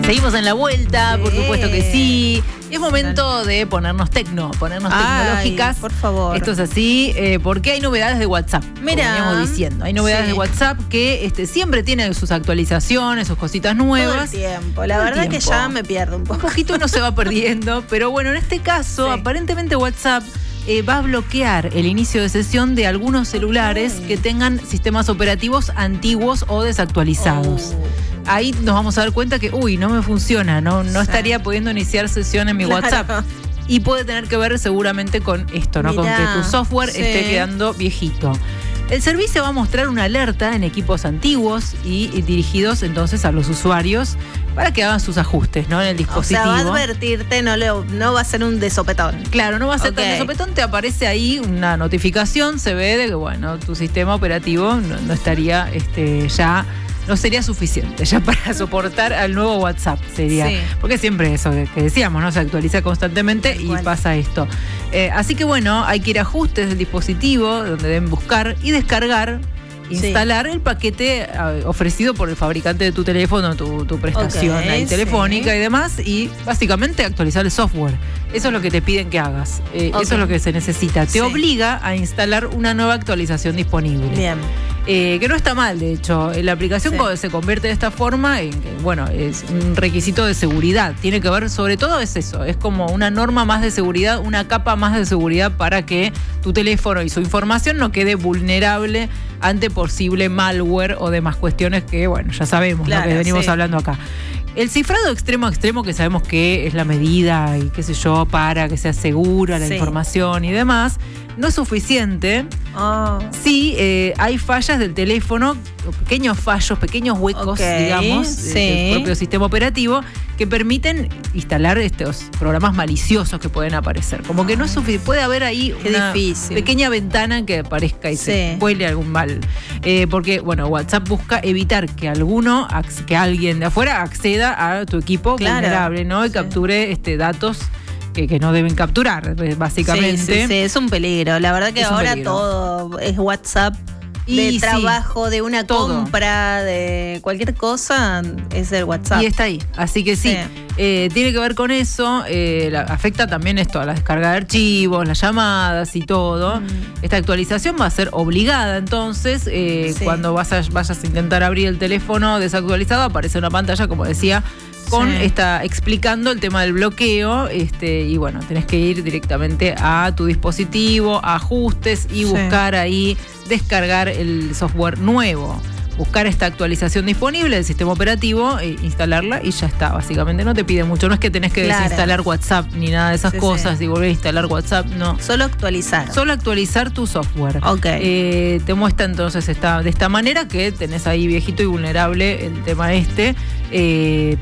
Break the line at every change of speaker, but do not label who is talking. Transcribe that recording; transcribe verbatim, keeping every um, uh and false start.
Seguimos en la vuelta, sí. Por supuesto que sí. Es momento de ponernos tecno, ponernos
Ay,
tecnológicas.
Por favor.
Esto es así, eh, porque hay novedades de WhatsApp.
Mira.
Como veníamos diciendo. Hay novedades sí. de WhatsApp que este, siempre tienen sus actualizaciones, sus cositas nuevas.
Todo el tiempo. La Todo verdad tiempo. que ya me pierdo un poco.
Un poquito uno se va perdiendo. Pero bueno, en este caso, sí. aparentemente WhatsApp eh, va a bloquear el inicio de sesión de algunos celulares okay. que tengan sistemas operativos antiguos o desactualizados. Oh. Ahí nos vamos a dar cuenta que, uy, no me funciona, no, no sí. estaría pudiendo iniciar sesión en mi claro. WhatsApp. Y puede tener que ver seguramente con esto, ¿no? Mirá, con que tu software sí. esté quedando viejito. El servicio va a mostrar una alerta en equipos antiguos y, y dirigidos entonces a los usuarios para que hagan sus ajustes, ¿no? En el dispositivo.
O sea, va a advertirte, no, le, no va a ser un de sopetón.
Claro, no va a ser okay. tan de sopetón, te aparece ahí una notificación, se ve de que, bueno, tu sistema operativo no, no estaría este, ya... no sería suficiente ya para soportar al nuevo WhatsApp, sería. Sí. Porque siempre eso que, que decíamos, ¿no? Se actualiza constantemente y Igual. pasa esto. Eh, así que bueno, hay que ir a ajustes del dispositivo, donde deben buscar y descargar, instalar sí. el paquete uh, ofrecido por el fabricante de tu teléfono, tu, tu prestación okay, ahí, telefónica sí. y demás, y básicamente actualizar el software. Eso es lo que te piden que hagas. Eh, okay. Eso es lo que se necesita. Te sí. obliga a instalar una nueva actualización disponible.
Bien.
Eh, que no está mal, de hecho. La aplicación sí. se convierte de esta forma en que, bueno, es un requisito de seguridad. Tiene que ver, sobre todo es eso, es como una norma más de seguridad, una capa más de seguridad para que tu teléfono y su información no quede vulnerable ante posible malware o demás cuestiones que, bueno, ya sabemos, claro, lo que venimos sí. hablando acá. El cifrado extremo a extremo, que sabemos que es la medida y qué sé yo, para que sea segura la sí. información y demás, no es suficiente. Oh. Sí, eh, hay fallas del teléfono, pequeños fallos, pequeños huecos, okay. digamos, sí. del propio sistema operativo, que permiten instalar estos programas maliciosos que pueden aparecer. Como que no es suficiente, puede haber ahí
Qué
una
difícil.
pequeña ventana en que aparezca y
sí.
se cuele algún mal. Eh, porque, bueno, WhatsApp busca evitar que alguno, que alguien de afuera acceda a tu equipo claro. vulnerable, ¿no? Y sí. capture este, datos que, que no deben capturar, básicamente.
Sí, sí, sí, es un peligro. La verdad que es ahora todo es WhatsApp. De y trabajo, sí, de una todo. compra, de cualquier cosa, es el WhatsApp.
Y está ahí. Así que sí, sí. Eh, tiene que ver con eso. Eh, la, afecta también esto a la descarga de archivos, las llamadas y todo. Mm. Esta actualización va a ser obligada, entonces, eh, sí. cuando vas a, vayas a intentar abrir el teléfono desactualizado, aparece una pantalla, como decía, con sí. esta, explicando el tema del bloqueo, este, y bueno, tenés que ir directamente a tu dispositivo, a ajustes y sí. buscar ahí, descargar el software nuevo. Buscar esta actualización disponible del sistema operativo, e instalarla y ya está. Básicamente no te pide mucho. No es que tenés que claro. desinstalar WhatsApp ni nada de esas sí, cosas sí. y volver a instalar WhatsApp, no.
Solo actualizar.
Solo actualizar tu software.
Ok.
Eh, te muestra entonces esta, de esta manera que tenés ahí viejito y vulnerable el tema este. Eh,